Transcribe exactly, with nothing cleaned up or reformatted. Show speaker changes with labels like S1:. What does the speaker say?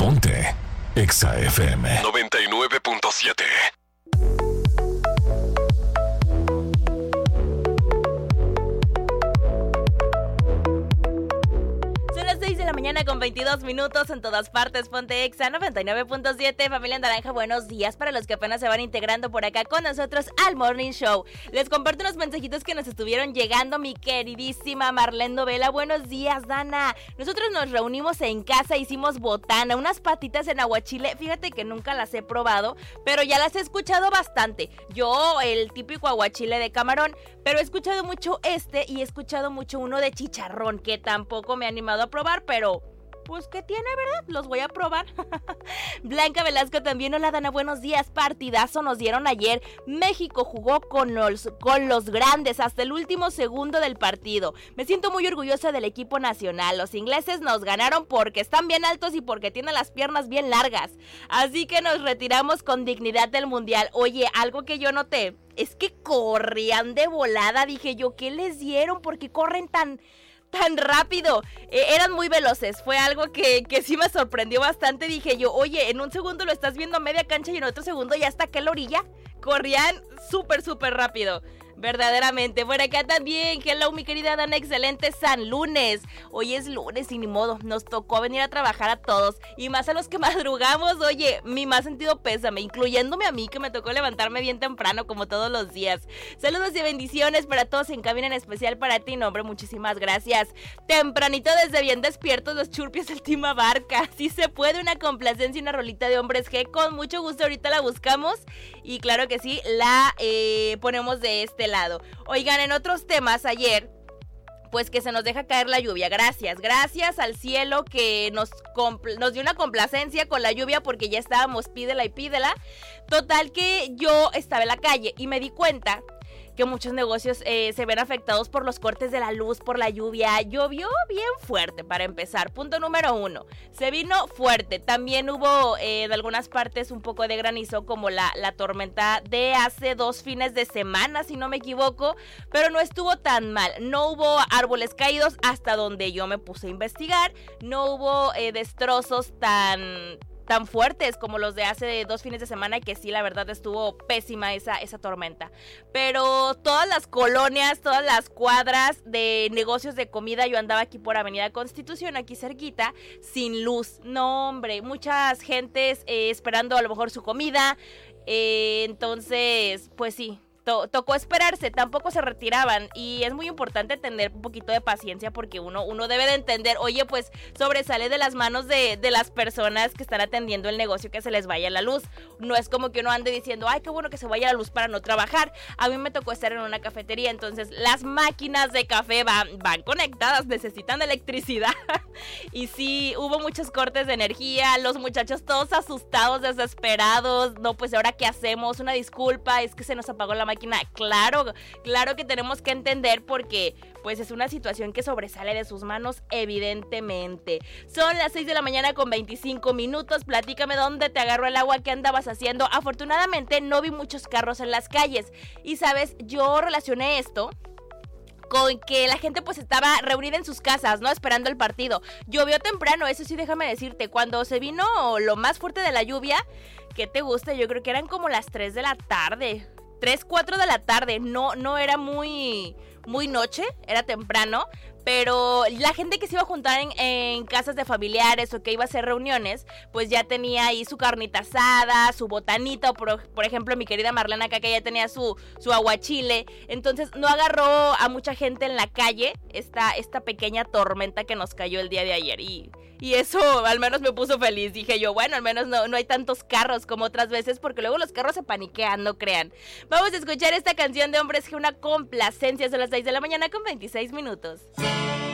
S1: Ponte Exa F M noventa y nueve punto siete.
S2: Mañana con veintidós minutos en todas partes. Ponte Exa noventa y nueve punto siete. Familia Naranja, buenos días para los que apenas se van integrando por acá con nosotros al Morning Show. Les comparto unos mensajitos que nos estuvieron llegando. Mi queridísima Marlene Novela, buenos días, Dana. Nosotros nos reunimos en casa, hicimos botana, unas patitas en aguachile. Fíjate que nunca las he probado, pero ya las he escuchado bastante. Yo, el típico aguachile de camarón, pero he escuchado mucho este y he escuchado mucho uno de chicharrón, que tampoco me he animado a probar, pero pues, ¿qué tiene, verdad? Los voy a probar. Blanca Velasco también. Hola, Dana, buenos días. Partidazo nos dieron ayer. México jugó con los, con los grandes hasta el último segundo del partido. Me siento muy orgullosa del equipo nacional. Los ingleses nos ganaron porque están bien altos y porque tienen las piernas bien largas. Así que nos retiramos con dignidad del mundial. Oye, algo que yo noté es que corrían de volada. Dije yo, ¿qué les dieron? ¿Por qué corren tan... tan rápido? Eh, eran muy veloces, fue algo que, que sí me sorprendió bastante. Dije yo, oye, en un segundo lo estás viendo a media cancha y en otro segundo ya está acá en la orilla. Corrían súper, súper rápido. Verdaderamente. Por acá también, hello mi querida Dana, excelente San Lunes. Hoy es lunes y ni modo, nos tocó venir a trabajar a todos, y más a los que madrugamos. Oye, mi más sentido pésame, incluyéndome a mí, que me tocó levantarme bien temprano como todos los días. Saludos y bendiciones para todos en cabina, en especial para ti, no, hombre, muchísimas gracias. Tempranito desde bien despiertos los churpios del Team Abarca. Si se puede, una complacencia y una rolita de Hombres G, con mucho gusto ahorita la buscamos y claro que sí, la eh, ponemos de este lado. Oigan, en otros temas, ayer pues que se nos deja caer la lluvia. Gracias, gracias al cielo que nos, compl- nos dio una complacencia con la lluvia, porque ya estábamos pídela y pídela. Total que yo estaba en la calle y me di cuenta que muchos negocios eh, se ven afectados por los cortes de la luz, por la lluvia. Llovió bien fuerte para empezar, punto número uno. Se vino fuerte, también hubo eh, de algunas partes un poco de granizo, como la, la tormenta de hace dos fines de semana, si no me equivoco, pero no estuvo tan mal. No hubo árboles caídos hasta donde yo me puse a investigar, no hubo eh, destrozos tan... tan fuertes como los de hace dos fines de semana, que sí, la verdad estuvo pésima esa, esa tormenta. Pero todas las colonias, todas las cuadras de negocios de comida, yo andaba aquí por Avenida Constitución, aquí cerquita, sin luz. No, hombre, muchas gentes eh, esperando a lo mejor su comida. Eh, entonces, pues sí. To- tocó esperarse, tampoco se retiraban, y es muy importante tener un poquito de paciencia, porque uno, uno debe de entender, oye, pues sobresale de las manos de, de las personas que están atendiendo el negocio que se les vaya la luz. No es como que uno ande diciendo, ay, qué bueno que se vaya la luz para no trabajar. A mí me tocó estar en una cafetería, entonces las máquinas de café van, van conectadas, necesitan electricidad. Y sí, hubo muchos cortes de energía, los muchachos todos asustados, desesperados. No, pues ahora qué hacemos, una disculpa, es que se nos apagó la máquina. Claro, claro que tenemos que entender, porque pues es una situación que sobresale de sus manos, evidentemente. Son las seis de la mañana con veinticinco minutos. Platícame dónde te agarró el agua, qué andabas haciendo. Afortunadamente no vi muchos carros en las calles, y sabes, yo relacioné esto con que la gente pues estaba reunida en sus casas, ¿no? Esperando el partido. Llovió temprano, eso sí, déjame decirte, cuando se vino lo más fuerte de la lluvia, ¿qué te gusta? Yo creo que eran como las tres de la tarde, tres, cuatro de la tarde, no, no era muy, muy noche, era temprano, pero la gente que se iba a juntar en, en casas de familiares o que iba a hacer reuniones, pues ya tenía ahí su carnita asada, su botanita, o por, por ejemplo mi querida Marlene acá, que ya tenía su, su aguachile. Entonces no agarró a mucha gente en la calle esta, esta pequeña tormenta que nos cayó el día de ayer, y... Y eso al menos me puso feliz. Dije yo, bueno, al menos no, no hay tantos carros como otras veces, porque luego los carros se paniquean, no crean. Vamos a escuchar esta canción de Hombres G, una complacencia. Son las seis de la mañana con veintiséis minutos.